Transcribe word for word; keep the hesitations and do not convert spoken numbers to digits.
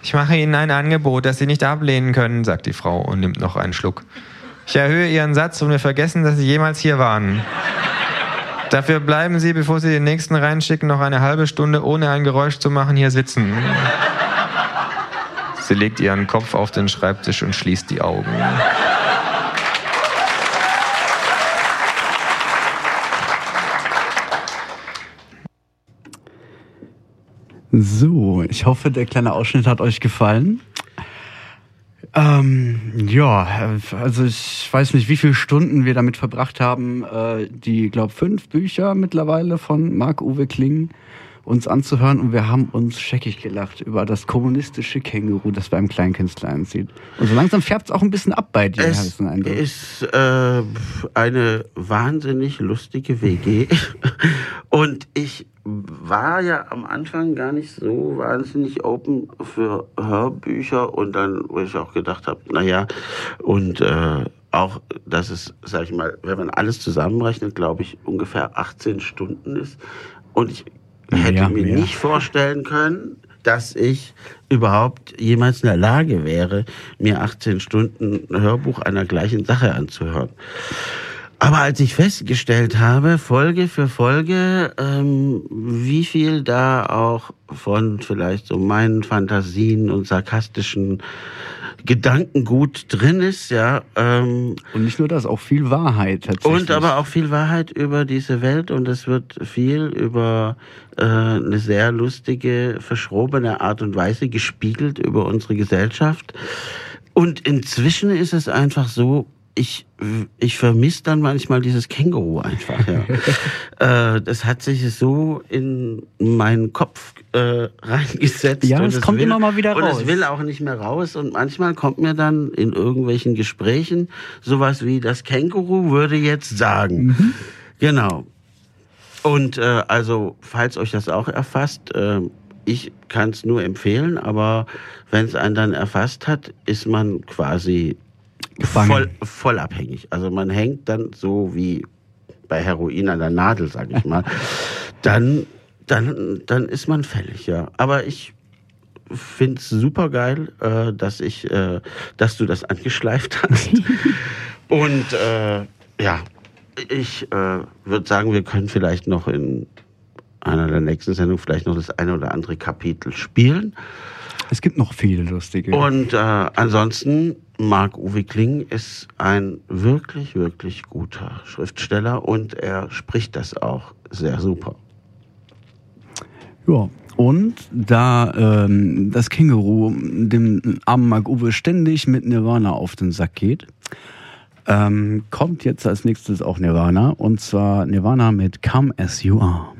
Ich mache Ihnen ein Angebot, das Sie nicht ablehnen können, sagt die Frau und nimmt noch einen Schluck. Ich erhöhe Ihren Satz und wir vergessen, dass Sie jemals hier waren. Dafür bleiben Sie, bevor Sie den nächsten reinschicken, noch eine halbe Stunde, ohne ein Geräusch zu machen, hier sitzen. Sie legt ihren Kopf auf den Schreibtisch und schließt die Augen. So, ich hoffe, der kleine Ausschnitt hat euch gefallen. Ähm, ja, also ich weiß nicht, wie viele Stunden wir damit verbracht haben, äh, die, glaube fünf Bücher mittlerweile von Marc-Uwe Kling uns anzuhören, und wir haben uns scheckig gelacht über das kommunistische Känguru, das beim Kleinkünstler sieht. Und so langsam färbt es auch ein bisschen ab bei dir. Es ist äh, eine wahnsinnig lustige W G und ich war ja am Anfang gar nicht so wahnsinnig open für Hörbücher, und dann, wo ich auch gedacht habe, naja, und äh, auch, dass es, sag ich mal, wenn man alles zusammenrechnet, glaube ich, ungefähr achtzehn Stunden ist, und ich hätte ja, mir ja. nicht vorstellen können, dass ich überhaupt jemals in der Lage wäre, mir achtzehn Stunden ein Hörbuch einer gleichen Sache anzuhören. Aber als ich festgestellt habe, Folge für Folge, ähm, wie viel da auch von vielleicht so meinen Fantasien und sarkastischen Gedankengut drin ist, ja. Ähm, und nicht nur das, auch viel Wahrheit tatsächlich. Und aber auch viel Wahrheit über diese Welt, und es wird viel über äh, eine sehr lustige, verschrobene Art und Weise gespiegelt über unsere Gesellschaft. Und inzwischen ist es einfach so, Ich, ich vermisse dann manchmal dieses Känguru einfach. Ja. äh, das hat sich so in meinen Kopf äh, reingesetzt. Ja, und es kommt will, immer mal wieder und raus. Und es will auch nicht mehr raus. Und manchmal kommt mir dann in irgendwelchen Gesprächen sowas wie, das Känguru würde jetzt sagen. Mhm. Genau. Und äh, also, falls euch das auch erfasst, äh, ich kann es nur empfehlen, aber wenn es einen dann erfasst hat, ist man quasi Voll, voll abhängig. Also man hängt dann so wie bei Heroin an der Nadel, sag ich mal. Dann, dann, dann ist man fällig, ja. Aber ich finde es super geil, äh, dass ich, äh, dass du das angeschleift hast. Und äh, ja, ich äh, würde sagen, wir können vielleicht noch in einer der nächsten Sendungen vielleicht noch das eine oder andere Kapitel spielen. Es gibt noch viele lustige. Und äh, ansonsten, Marc-Uwe Kling ist ein wirklich, wirklich guter Schriftsteller, und er spricht das auch sehr super. Ja, und da ähm, das Känguru dem armen Marc-Uwe ständig mit Nirvana auf den Sack geht, ähm, kommt jetzt als nächstes auch Nirvana, und zwar Nirvana mit Come As You Are.